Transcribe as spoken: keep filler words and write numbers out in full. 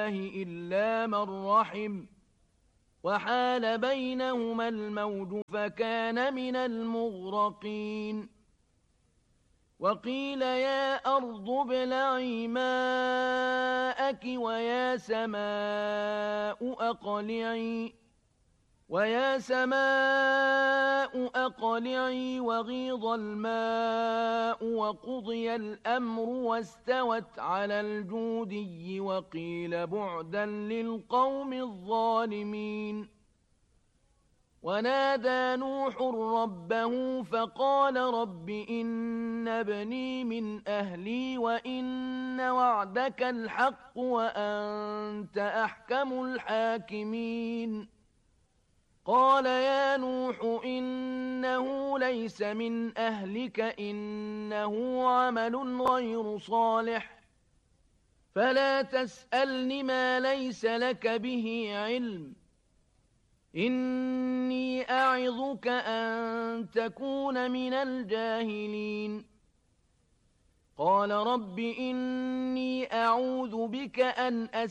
الله إلا من رحم وحال بينهما الموج فكان من المغرقين وقيل يا أرض ابلعي ماءك ويا سماء أقلعي ويا سماء أقلعي وغيض الماء وقضي الأمر واستوت على الجودي وقيل بعدا للقوم الظالمين ونادى نوح ربه فقال رب إن ابني من أهلي وإن وعدك الحق وأنت أحكم الحاكمين قال يا نوح إنه ليس من أهلك إنه عمل غير صالح فلا تسألن ما ليس لك به علم إني أعظك أن تكون من الجاهلين قال رب إني أعوذ بك أن أسأل